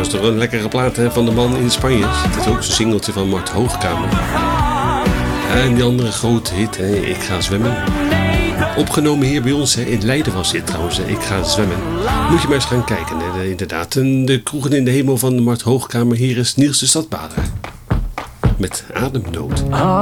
Dat is toch een lekkere plaat, hè, van de man in Spanje. Dat is ook zo'n singeltje van Mart Hoogkamer. En die andere grote hit, hè, Ik ga zwemmen. Opgenomen hier bij ons, hè, in Leiden was dit trouwens, hè, Ik ga zwemmen. Moet je maar eens gaan kijken, hè, inderdaad. De kroegen in de hemel van Mart Hoogkamer. Hier is Niels de Stadbader. Met Ademnood.